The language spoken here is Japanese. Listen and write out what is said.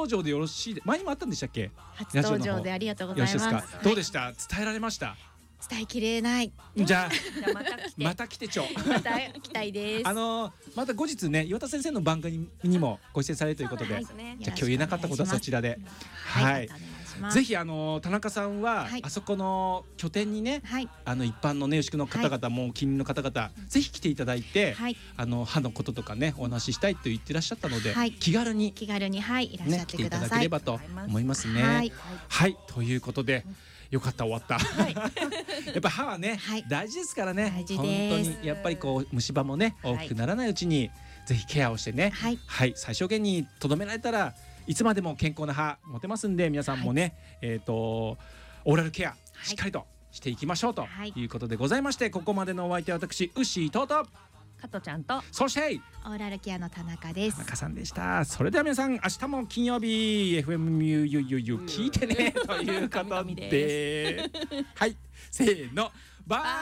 場でよろしいで、前にもあったんでしたっけ？ 初登場でありがとうございます。 よろしいですか？どうでした？伝えられました？ 伝えきれない。 じゃあまた来てちょまた来たいです。 また後日ね、岩田先生の番組にもご出演されるということで、じゃあ今日言えなかったことはそちらで、はい。ぜひ田中さんはあそこの拠点にね、一般のね牛久の方々も近隣の方々ぜひ来ていただいて、歯のこととかねお話ししたいと言ってらっしゃったので、気軽にいらっしゃってください。来ていただければと思いますね。はい、ということで。よかった、終わった。やっぱ歯はね、大事ですからね。本当にやっぱりこう虫歯もね大きくならないうちにぜひケアをしてね、最小限にとどめられたらいつまでも健康な歯持てますんで、皆さんもね、オーラルケアしっかりとしていきましょうということでございまして、ここまでのお相手は私ウッシーと加トちゃんと、 そしてオーラルケアの田中です。 田中さんでした。それでは皆さん、明日も金曜日 FMUUU 聞いてねということで、はい、せーの、バイ。